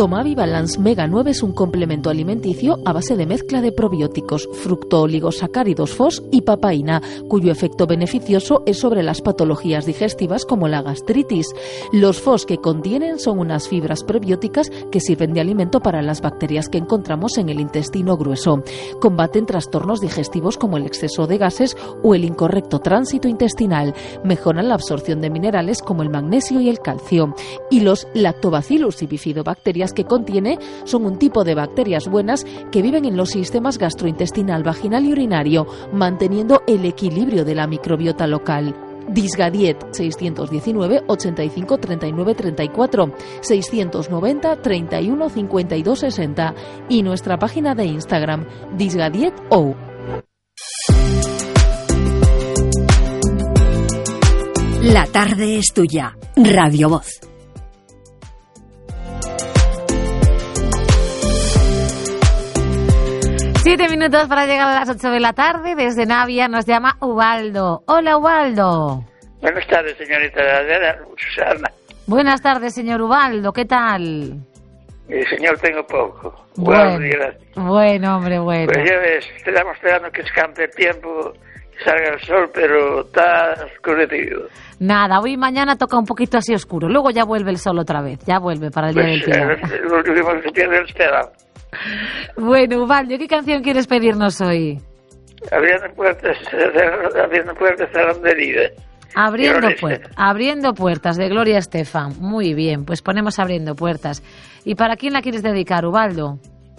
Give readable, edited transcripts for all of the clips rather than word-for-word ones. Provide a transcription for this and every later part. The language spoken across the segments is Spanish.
Tomavi Balance Mega 9 es un complemento alimenticio a base de mezcla de probióticos, fructooligosacáridos FOS y papaína, cuyo efecto beneficioso es sobre las patologías digestivas como la gastritis. Los FOS que contienen son unas fibras prebióticas que sirven de alimento para las bacterias que encontramos en el intestino grueso. Combaten trastornos digestivos como el exceso de gases o el incorrecto tránsito intestinal. Mejoran la absorción de minerales como el magnesio y el calcio. Y los Lactobacillus y bifidobacterias que contiene son un tipo de bacterias buenas que viven en los sistemas gastrointestinal, vaginal y urinario, manteniendo el equilibrio de la microbiota local. Disgadiet 619 85 39 34 690 31 52 60 y nuestra página de Instagram disgadietou. La tarde es tuya. Radio Voz. 7 minutos para llegar a las 8 de la tarde. Desde Navia nos llama Ubaldo. Hola, Ubaldo. Buenas tardes, señorita Susana. Buenas tardes, señor Ubaldo. ¿Qué tal? Señor, tengo poco. Bueno, hombre, bueno. Pues ya ves, estamos esperando que escampe el tiempo, que salga el sol, pero está oscurecido. Nada, hoy y mañana toca un poquito así oscuro. Luego ya vuelve el sol otra vez. Ya vuelve para el Día del Pilar. Lo último que se pierde es esperar. Bueno, Ubaldo, ¿qué canción quieres pedirnos hoy? Abriendo puertas cerrando heridas. Abriendo puertas, de Gloria Estefan. Muy bien, pues ponemos Abriendo puertas. ¿Y para quién la quieres dedicar, Ubaldo?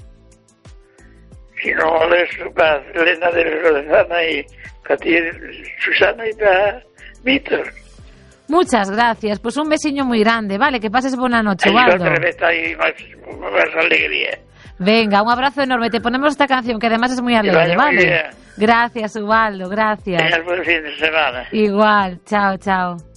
Si no, para Elena de Lozana y para ti, Susana, y para Víctor. Muchas gracias, pues un besiño muy grande, ¿vale? Que pases buena noche, Ubaldo. Hay más alegría. Venga, un abrazo enorme. Te ponemos esta canción que además es muy alegre, ¿vale? Gracias, Ubaldo, gracias. Tengas buen fin de semana. Igual, chao, chao.